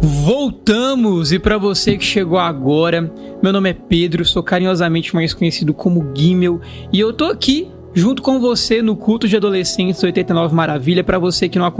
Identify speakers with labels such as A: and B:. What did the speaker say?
A: Voltamos! E para você que chegou agora, meu nome é Pedro, sou carinhosamente mais conhecido como Gimmel, e eu tô aqui junto com você no Culto de Adolescentes 89 Maravilha. Para você que não